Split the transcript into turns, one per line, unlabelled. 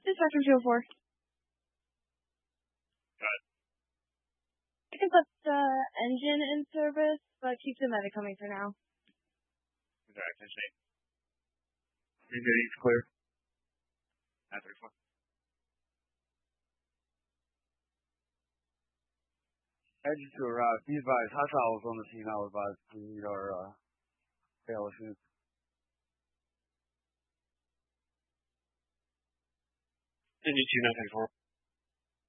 Dispatcher 204.
Got it.
I can put the engine in service, but keep the medic coming for now.
Okay, 10-8.
It's clear.
934.
Engine to arrive. Be advised, hostile was on the scene. I was advised we need our ALS units.
Engine 2 934.